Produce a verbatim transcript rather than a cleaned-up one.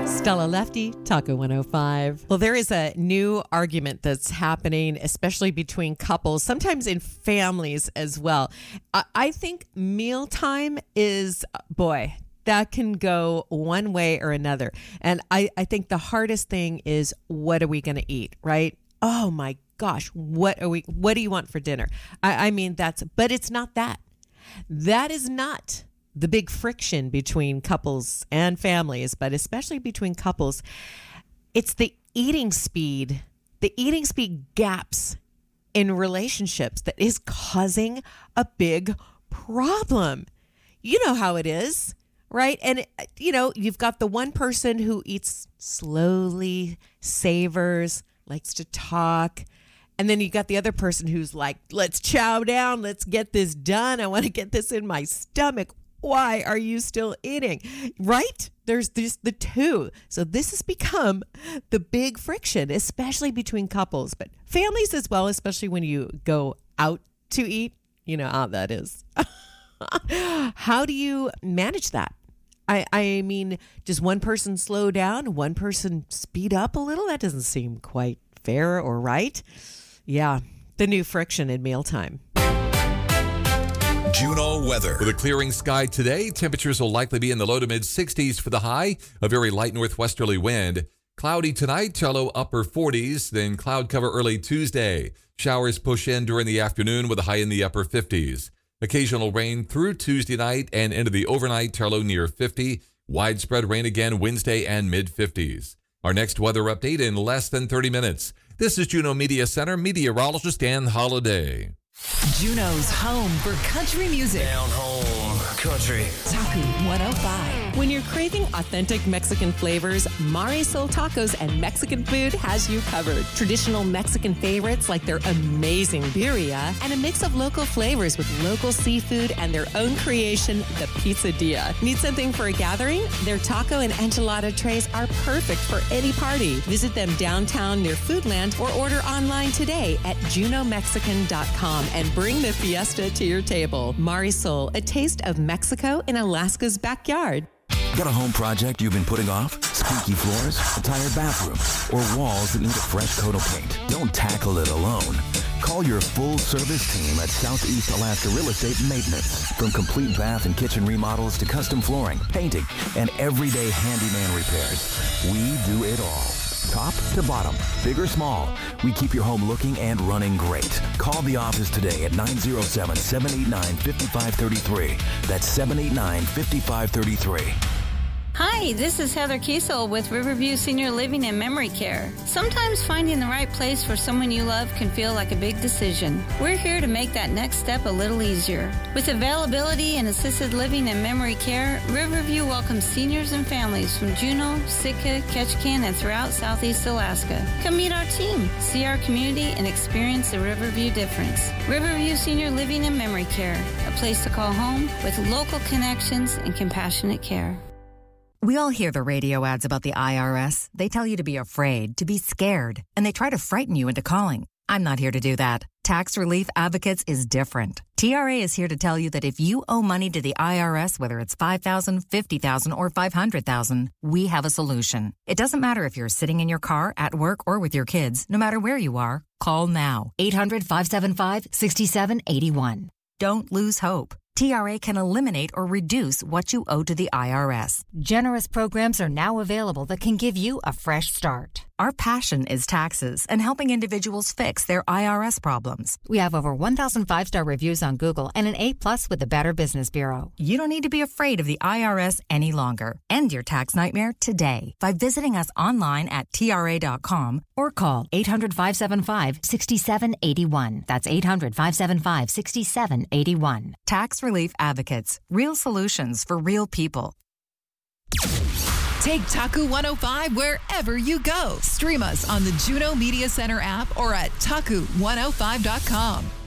Stella Lefty, Taco one oh five. Well, there is a new argument that's happening, especially between couples, sometimes in families as well. I, I think mealtime is, boy, that can go one way or another. And I, I think the hardest thing is, what are we going to eat, right? Oh my gosh, what are we, what do you want for dinner? I, I mean, that's, but it's not that. That is not the big friction between couples and families, but especially between couples. It's the eating speed, the eating speed gaps in relationships that is causing a big problem. You know how it is, right? And, you know, you've got the one person who eats slowly, savors, likes to talk. And then you got the other person who's like, let's chow down. Let's get this done. I want to get this in my stomach. Why are you still eating? Right? There's just the two. So this has become the big friction, especially between couples, but families as well, especially when you go out to eat. You know how that is. How do you manage that? I, I mean, does one person slow down? One person speed up a little? That doesn't seem quite fair or right. Yeah, the new friction in mealtime. Juneau weather. With a clearing sky today, temperatures will likely be in the low to mid sixties for the high, a very light northwesterly wind. Cloudy tonight, low upper forties, then cloud cover early Tuesday. Showers push in during the afternoon with a high in the upper fifties. Occasional rain through Tuesday night and into the overnight, low near fifty. Widespread rain again Wednesday and mid fifties. Our next weather update in less than thirty minutes. This is Juneau Media Center meteorologist Ann Holiday. Juneau's home for country music. Down home country. Taco one oh five. When you're craving authentic Mexican flavors, Marisol Tacos and Mexican food has you covered. Traditional Mexican favorites like their amazing birria and a mix of local flavors with local seafood and their own creation, the Pizzadilla. Need something for a gathering? Their taco and enchilada trays are perfect for any party. Visit them downtown near Foodland or order online today at juneau mexican dot com and bring the fiesta to your table. Marisol, a taste of Mexico in Alaska's backyard. Got a home project you've been putting off? Squeaky floors, a tired bathroom, or walls that need a fresh coat of paint? Don't tackle it alone. Call your full-service team at Southeast Alaska Real Estate Maintenance. From complete bath and kitchen remodels to custom flooring, painting, and everyday handyman repairs, we do it all. Top to bottom, big or small, we keep your home looking and running great. Call the office today at nine oh seven, seven eight nine, five five three three. That's seven eight nine, five five three three. Hi, this is Heather Kiesel with Riverview Senior Living and Memory Care. Sometimes finding the right place for someone you love can feel like a big decision. We're here to make that next step a little easier. With availability in assisted living and memory care, Riverview welcomes seniors and families from Juneau, Sitka, Ketchikan, and throughout Southeast Alaska. Come meet our team, see our community, and experience the Riverview difference. Riverview Senior Living and Memory Care, a place to call home with local connections and compassionate care. We all hear the radio ads about the I R S. They tell you to be afraid, to be scared, and they try to frighten you into calling. I'm not here to do that. Tax Relief Advocates is different. T R A is here to tell you that if you owe money to the I R S, whether it's five thousand dollars, fifty thousand dollars, or five hundred thousand dollars, we have a solution. It doesn't matter if you're sitting in your car, at work, or with your kids. No matter where you are, call now. eight hundred, five seven five, six seven eight one. Don't lose hope. T R A can eliminate or reduce what you owe to the I R S. Generous programs are now available that can give you a fresh start. Our passion is taxes and helping individuals fix their I R S problems. We have over one thousand five-star reviews on Google and an A plus with the Better Business Bureau. You don't need to be afraid of the I R S any longer. End your tax nightmare today by visiting us online at T R A dot com or call eight hundred, five seven five, six seven eight one. That's eight hundred, five seven five, six seven eight one. Tax Relief Advocates. Real solutions for real people. Take Taco one oh five wherever you go. Stream us on the Juneau Media Center app or at taco one oh five dot com.